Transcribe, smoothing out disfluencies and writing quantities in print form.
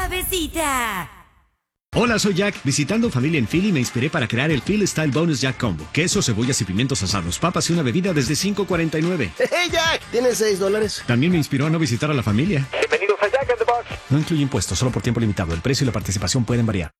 suavecita. Hola, soy Jack. Visitando familia en Philly me inspiré para crear el Phil Style Bonus Jack Combo. Queso, cebollas y pimientos asados, papas y una bebida desde $5.49. ¡Hey, Jack! ¿Tienes $6? También me inspiró a no visitar a la familia. Bienvenidos a Jack in the Box. No incluye impuestos, solo por tiempo limitado. El precio y la participación pueden variar.